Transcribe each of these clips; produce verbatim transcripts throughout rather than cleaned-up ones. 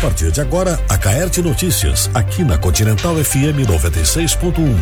partir de agora, a Caerte Notícias, aqui na Continental F M noventa e seis ponto um.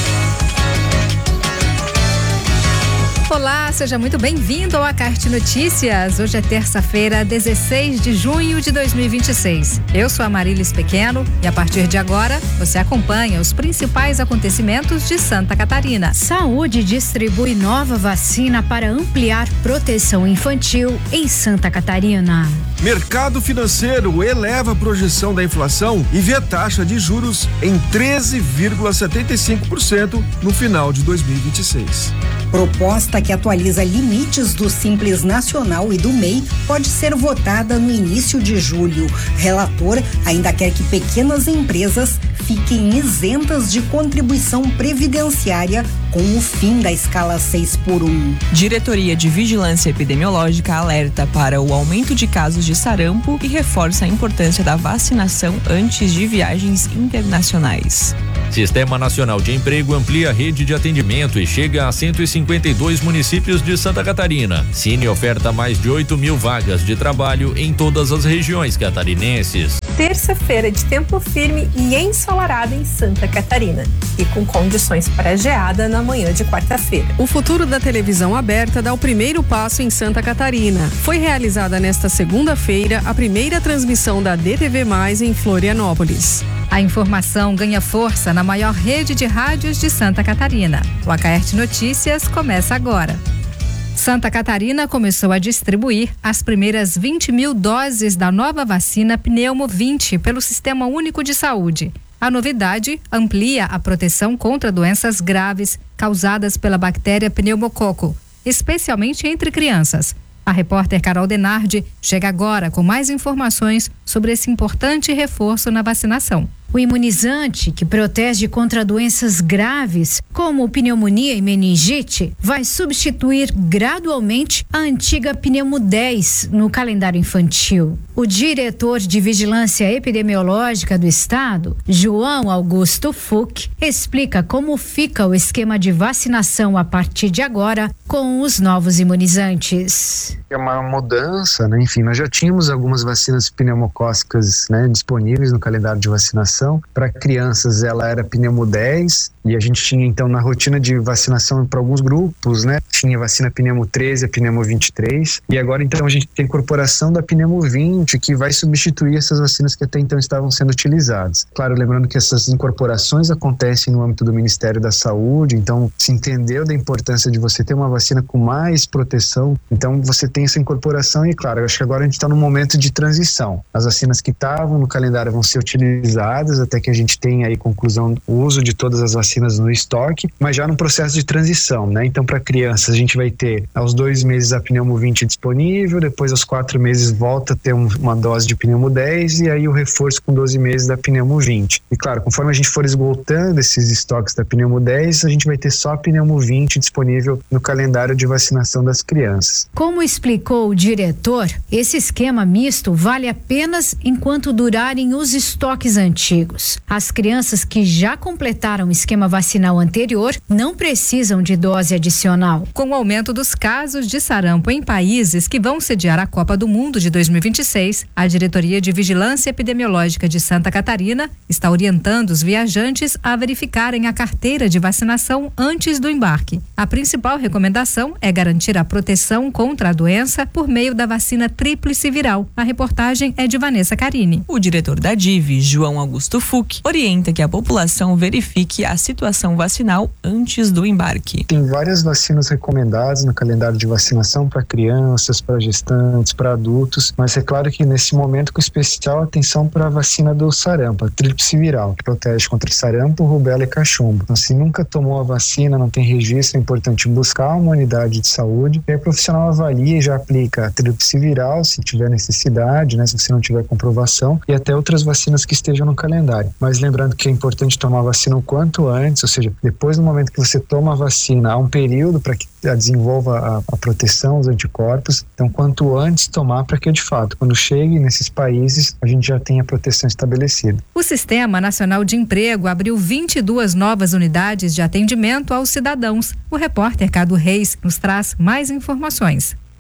Olá, seja muito bem-vindo ao Caerte Notícias. Hoje é terça-feira, dezesseis de junho de dois mil e vinte e seis. Eu sou a Marilis Pequeno e a partir de agora você acompanha os principais acontecimentos de Santa Catarina. Saúde distribui nova vacina para ampliar proteção infantil em Santa Catarina. Mercado financeiro eleva a projeção da inflação e vê a taxa de juros em treze vírgula setenta e cinco por cento no final de dois mil e vinte e seis. Proposta que atualiza limites do Simples Nacional e do M E I pode ser votada no início de julho. Relator ainda quer que pequenas empresas fiquem isentas de contribuição previdenciária com o fim da escala seis por um. Diretoria de Vigilância Epidemiológica alerta para o aumento de casos de sarampo e reforça a importância da vacinação antes de viagens internacionais. Sistema Nacional de Emprego amplia a rede de atendimento e chega a cento e cinquenta e dois municípios de Santa Catarina. Cine oferta mais de oito mil vagas de trabalho em todas as regiões catarinenses. Terça-feira de tempo firme e ensolarada em Santa Catarina e com condições para geada na manhã de quarta-feira. O futuro da televisão aberta dá o primeiro passo em Santa Catarina. Foi realizada nesta segunda-feira a primeira transmissão da D T V mais, em Florianópolis. A informação ganha força na maior rede de rádios de Santa Catarina. O Caerte Notícias começa agora. Santa Catarina começou a distribuir as primeiras vinte mil doses da nova vacina Pneumo vinte pelo Sistema Único de Saúde. A novidade amplia a proteção contra doenças graves causadas pela bactéria pneumococo, especialmente entre crianças. A repórter Carol Denardi chega agora com mais informações sobre esse importante reforço na vacinação. O imunizante, que protege contra doenças graves, como pneumonia e meningite, vai substituir gradualmente a antiga Pneumo dez no calendário infantil. O diretor de Vigilância Epidemiológica do Estado, João Augusto Fuch, explica como fica o esquema de vacinação a partir de agora com os novos imunizantes. É uma mudança, né? Enfim, nós já tínhamos algumas vacinas pneumocócicas, né, disponíveis no calendário de vacinação. Para crianças ela era Pneumo dez e a gente tinha então na rotina de vacinação para alguns grupos, né? Tinha vacina Pneumo treze, a Pneumo vinte e três e agora então a gente tem a incorporação da Pneumo vinte que vai substituir essas vacinas que até então estavam sendo utilizadas. Claro, lembrando que essas incorporações acontecem no âmbito do Ministério da Saúde, então se entendeu da importância de você ter uma vacina com mais proteção, então você tem essa incorporação e claro, eu acho que agora a gente está num momento de transição. As vacinas que estavam no calendário vão ser utilizadas até que a gente tenha aí conclusão o uso de todas as vacinas no estoque, mas já no processo de transição, né? Então para crianças a gente vai ter aos dois meses a Pneumo vinte disponível, depois aos quatro meses volta a ter um, uma dose de Pneumo dez e aí o reforço com doze meses da Pneumo vinte. E claro, conforme a gente for esgotando esses estoques da Pneumo dez, a gente vai ter só a Pneumo vinte disponível no calendário de vacinação das crianças. Como explicou o diretor, esse esquema misto vale apenas enquanto durarem os estoques antigos. As crianças que já completaram o esquema vacinal anterior não precisam de dose adicional. Com o aumento dos casos de sarampo em países que vão sediar a Copa do Mundo de dois mil e vinte e seis, a Diretoria de Vigilância Epidemiológica de Santa Catarina está orientando os viajantes a verificarem a carteira de vacinação antes do embarque. A principal recomendação é garantir a proteção contra a doença por meio da vacina tríplice viral. A reportagem é de Vanessa Carini. O diretor da D I V, João Augusto Fuch, orienta que a população verifique a situação vacinal antes do embarque. Tem várias vacinas recomendadas no calendário de vacinação para crianças, para gestantes, para adultos, mas é claro que nesse momento com especial atenção para a vacina do sarampo, a tríplice viral, que protege contra sarampo, rubéola e cachumbo. Então, se nunca tomou a vacina, não tem registro, é importante buscar uma unidade de saúde e a profissional avalia e já aplica a tríplice viral, se tiver necessidade, né, se você não tiver comprovação, e até outras vacinas que estejam no calendário. Mas lembrando que é importante tomar a vacina o quanto antes, ou seja, depois do momento que você toma a vacina, há um período para que desenvolva a, a proteção, os anticorpos. Então, quanto antes tomar, para que de fato, quando chegue nesses países, a gente já tenha a proteção estabelecida. O Sistema Nacional de Emprego abriu vinte e duas novas unidades de atendimento aos cidadãos. O repórter Cado Reis nos traz mais informações.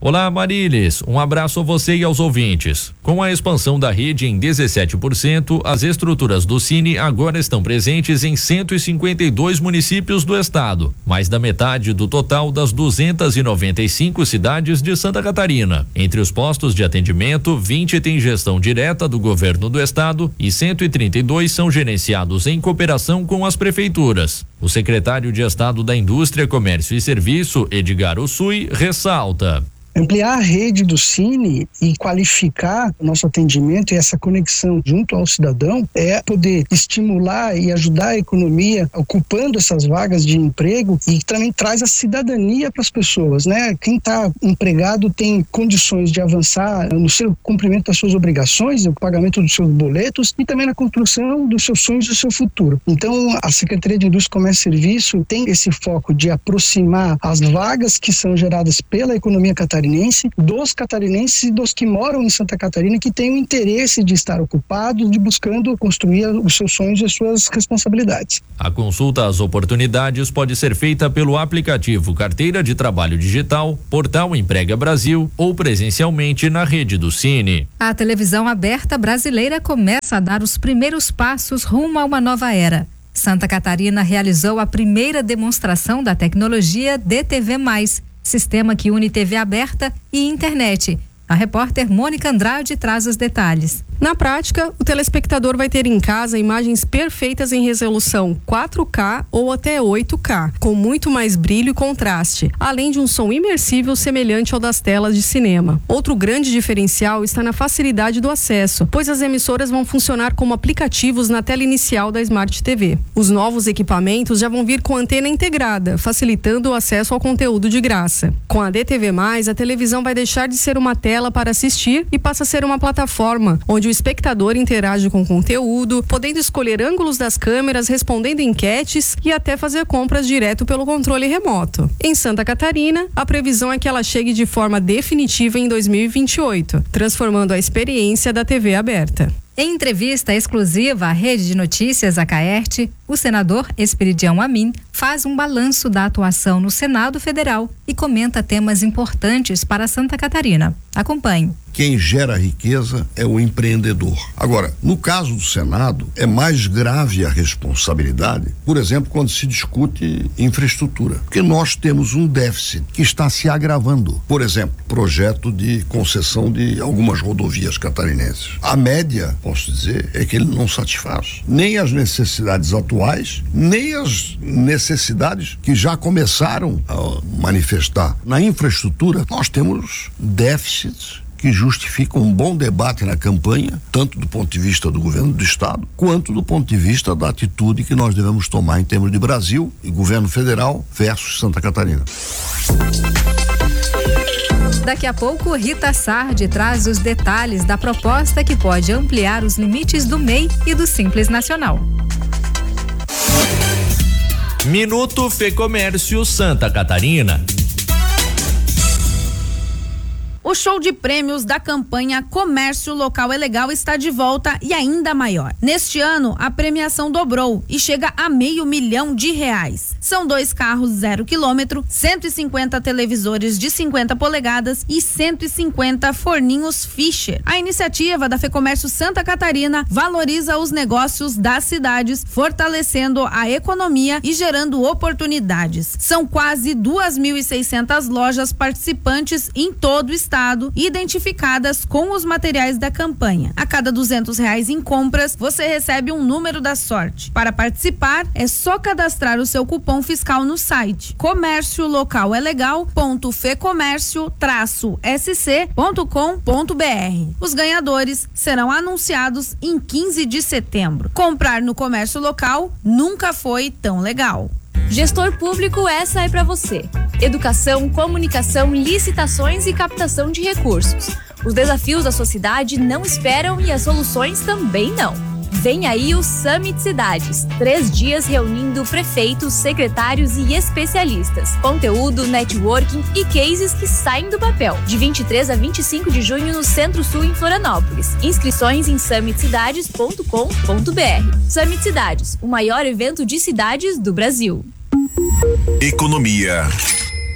Olá, Marilis. Um abraço a você e aos ouvintes. Com a expansão da rede em dezessete por cento, as estruturas do Cine agora estão presentes em cento e cinquenta e dois municípios do estado, mais da metade do total das duzentas e noventa e cinco cidades de Santa Catarina. Entre os postos de atendimento, vinte têm gestão direta do governo do estado e cento e trinta e dois são gerenciados em cooperação com as prefeituras. O secretário de Estado da Indústria, Comércio e Serviço, Edgar Ussui, ressalta: ampliar a rede do Cine e qualificar o nosso atendimento e essa conexão junto ao cidadão é poder estimular e ajudar a economia ocupando essas vagas de emprego, e também traz a cidadania para as pessoas, né? Quem está empregado tem condições de avançar no seu cumprimento das suas obrigações, no pagamento dos seus boletos e também na construção dos seus sonhos e do seu futuro. Então, a Secretaria de Indústria, Comércio e Serviço tem esse foco de aproximar as vagas que são geradas pela economia catarinense dos catarinenses e dos que moram em Santa Catarina, que têm o interesse de estar ocupados, de buscando construir os seus sonhos e as suas responsabilidades. A consulta às oportunidades pode ser feita pelo aplicativo Carteira de Trabalho Digital, Portal Emprega Brasil ou presencialmente na rede do Cine. A televisão aberta brasileira começa a dar os primeiros passos rumo a uma nova era. Santa Catarina realizou a primeira demonstração da tecnologia D T V mais, sistema que une T V aberta e internet. A repórter Mônica Andrade traz os detalhes. Na prática, o telespectador vai ter em casa imagens perfeitas em resolução quatro K ou até oito K, com muito mais brilho e contraste, além de um som imersível semelhante ao das telas de cinema. Outro grande diferencial está na facilidade do acesso, pois as emissoras vão funcionar como aplicativos na tela inicial da Smart T V. Os novos equipamentos já vão vir com antena integrada, facilitando o acesso ao conteúdo de graça. Com a D T V mais, a televisão vai deixar de ser uma tela para assistir e passa a ser uma plataforma, onde o espectador interage com o conteúdo, podendo escolher ângulos das câmeras, respondendo enquetes e até fazer compras direto pelo controle remoto. Em Santa Catarina, a previsão é que ela chegue de forma definitiva em dois mil e vinte e oito, transformando a experiência da T V aberta. Em entrevista exclusiva à Rede de Notícias, a Caerte, o senador Esperidião Amin faz um balanço da atuação no Senado Federal e comenta temas importantes para Santa Catarina. Acompanhe. Quem gera riqueza é o empreendedor. Agora, no caso do Senado, é mais grave a responsabilidade, por exemplo, quando se discute infraestrutura, porque nós temos um déficit que está se agravando. Por exemplo, projeto de concessão de algumas rodovias catarinenses. A média, posso dizer, é que ele não satisfaz nem as necessidades atuais, nem as necessidades que já começaram a manifestar. Na infraestrutura, nós temos déficits que justificam um bom debate na campanha, tanto do ponto de vista do governo do estado, quanto do ponto de vista da atitude que nós devemos tomar em termos de Brasil e governo federal versus Santa Catarina. Daqui a pouco, Rita Sardi traz os detalhes da proposta que pode ampliar os limites do M E I e do Simples Nacional. Minuto Fecomércio Santa Catarina. O show de prêmios da campanha Comércio Local é Legal está de volta e ainda maior. Neste ano, a premiação dobrou e chega a meio milhão de reais. São dois carros zero quilômetro, cento e cinquenta televisores de cinquenta polegadas e cento e cinquenta forninhos Fischer. A iniciativa da Fecomércio Santa Catarina valoriza os negócios das cidades, fortalecendo a economia e gerando oportunidades. São quase duas mil e seiscentas lojas participantes em todo o estado, identificadas com os materiais da campanha. A cada duzentos reais em compras, você recebe um número da sorte. Para participar, é só cadastrar o seu cupom fiscal no site comércio local é legal ponto fecomércio traço s c ponto com ponto b r. Os ganhadores serão anunciados em quinze de setembro. Comprar no comércio local nunca foi tão legal. Gestor público, essa é para você. Educação, comunicação, licitações e captação de recursos. Os desafios da sua cidade não esperam e as soluções também não. Vem aí o Summit Cidades. Três dias reunindo prefeitos, secretários e especialistas. Conteúdo, networking e cases que saem do papel. De vinte e três a vinte e cinco de junho no Centro-Sul, em Florianópolis. Inscrições em summit cidades ponto com ponto b r. Summit Cidades, o maior evento de cidades do Brasil. Economia.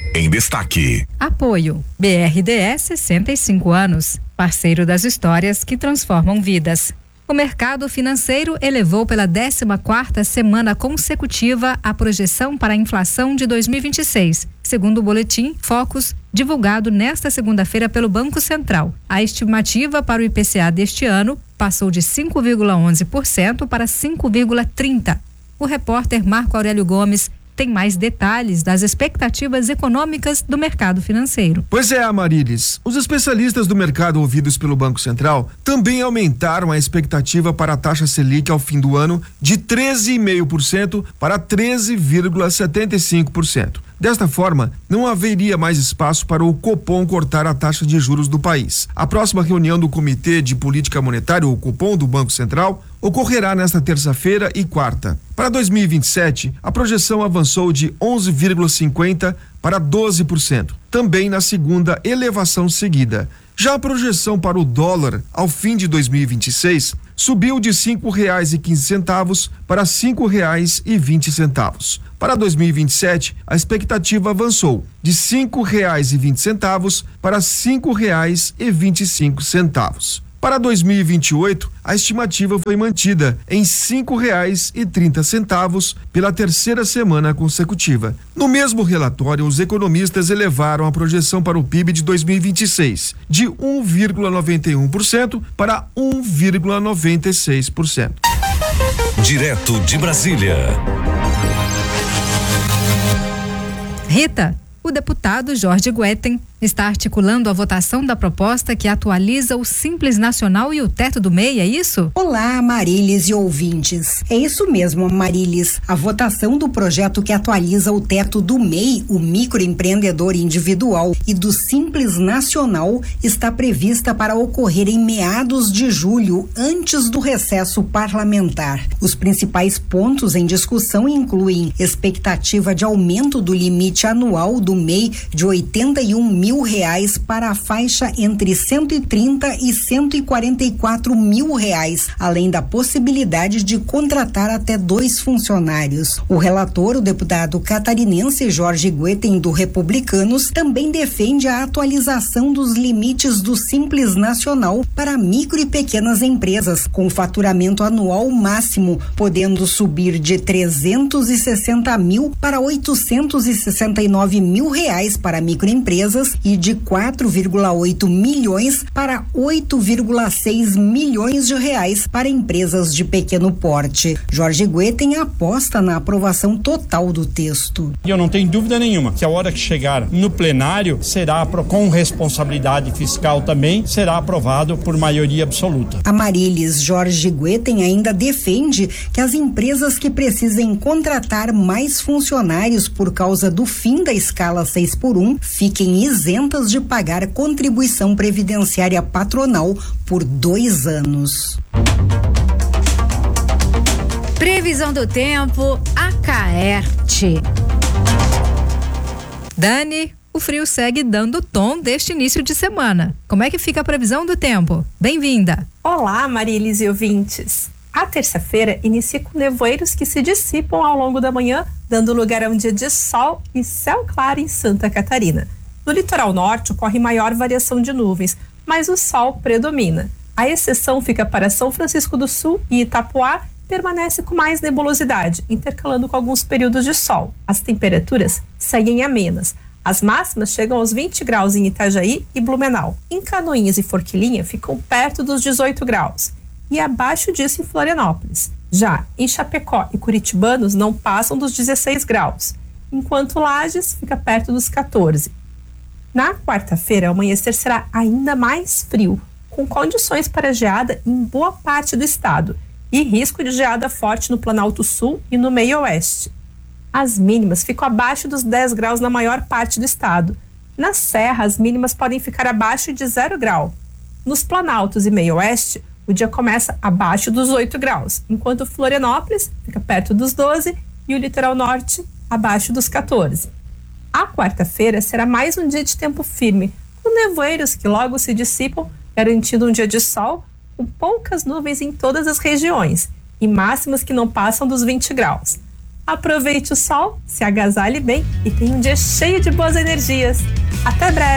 em destaque. Apoio B R D E sessenta e cinco anos, parceiro das histórias que transformam vidas. O mercado financeiro elevou pela décima quarta semana consecutiva a projeção para a inflação de dois mil e vinte e seis, segundo o boletim Focus, divulgado nesta segunda-feira pelo Banco Central. A estimativa para o I P C A deste ano passou de cinco vírgula onze por cento para cinco vírgula trinta por cento. O repórter Marco Aurélio Gomes tem mais detalhes das expectativas econômicas do mercado financeiro. Pois é, Amarilis. Os especialistas do mercado ouvidos pelo Banco Central também aumentaram a expectativa para a taxa Selic ao fim do ano de treze vírgula cinco por cento para treze vírgula setenta e cinco por cento. Desta forma, não haveria mais espaço para o Copom cortar a taxa de juros do país. A próxima reunião do Comitê de Política Monetária, o Copom, do Banco Central, ocorrerá nesta terça-feira e quarta. Para dois mil e vinte e sete, a projeção avançou de onze vírgula cinquenta por cento para doze por cento, também na segunda elevação seguida. Já a projeção para o dólar ao fim de dois mil e vinte e seis subiu de cinco reais e quinze centavos para cinco reais e vinte centavos. Para dois mil e vinte e sete, a expectativa avançou de cinco reais e vinte centavos para cinco reais e vinte e cinco centavos. Para dois mil e vinte e oito, a estimativa foi mantida em cinco reais e trinta centavos pela terceira semana consecutiva. No mesmo relatório, os economistas elevaram a projeção para o P I B de dois mil e vinte e seis de um vírgula noventa e um por cento para um vírgula noventa e seis por cento. Direto de Brasília. Rita, o deputado Jorge Guetem está articulando a votação da proposta que atualiza o Simples Nacional e o teto do M E I, é isso? Olá, Amarilis e ouvintes. É isso mesmo, Amarilis. A votação do projeto que atualiza o teto do M E I, o microempreendedor individual, e do Simples Nacional está prevista para ocorrer em meados de julho, antes do recesso parlamentar. Os principais pontos em discussão incluem expectativa de aumento do limite anual do M E I de oitenta e um mil reais para a faixa entre cento e trinta e cento e quarenta e quatro mil reais, além da possibilidade de contratar até dois funcionários. O relator, o deputado catarinense Jorge Guetem, do Republicanos, também defende a atualização dos limites do Simples Nacional para micro e pequenas empresas, com faturamento anual máximo, podendo subir de trezentos e sessenta mil para oitocentos e sessenta e nove mil reais para microempresas e de quatro vírgula oito milhões para oito vírgula seis milhões de reais para empresas de pequeno porte. Jorge Guetem aposta na aprovação total do texto. E eu não tenho dúvida nenhuma que a hora que chegar no plenário será com responsabilidade fiscal também, será aprovado por maioria absoluta. Amarilis, Jorge Guetem ainda defende que as empresas que precisem contratar mais funcionários por causa do fim da escala seis por um fiquem isentas de pagar contribuição previdenciária patronal por dois anos. Previsão do tempo, Acaerte. Dani, o frio segue dando tom deste início de semana. Como é que fica a previsão do tempo? Bem-vinda! Olá, Marilis e ouvintes! A terça-feira inicia com nevoeiros que se dissipam ao longo da manhã, dando lugar a um dia de sol e céu claro em Santa Catarina. No litoral norte ocorre maior variação de nuvens, mas o sol predomina. A exceção fica para São Francisco do Sul e Itapuá, permanece com mais nebulosidade, intercalando com alguns períodos de sol. As temperaturas seguem amenas. As máximas chegam aos vinte graus em Itajaí e Blumenau. Em Canoinhas e Forquilinha ficam perto dos dezoito graus e abaixo disso em Florianópolis. Já em Chapecó e Curitibanos não passam dos dezesseis graus, enquanto Lages fica perto dos quatorze. Na quarta-feira, o amanhecer será ainda mais frio, com condições para geada em boa parte do estado e risco de geada forte no Planalto Sul e no meio-oeste. As mínimas ficam abaixo dos dez graus na maior parte do estado. Na Serra, as mínimas podem ficar abaixo de zero grau. Nos Planaltos e meio-oeste, o dia começa abaixo dos oito graus, enquanto Florianópolis fica perto dos doze e o litoral norte abaixo dos quatorze. A quarta-feira será mais um dia de tempo firme, com nevoeiros que logo se dissipam, garantindo um dia de sol, com poucas nuvens em todas as regiões e máximas que não passam dos vinte graus. Aproveite o sol, se agasalhe bem e tenha um dia cheio de boas energias. Até breve!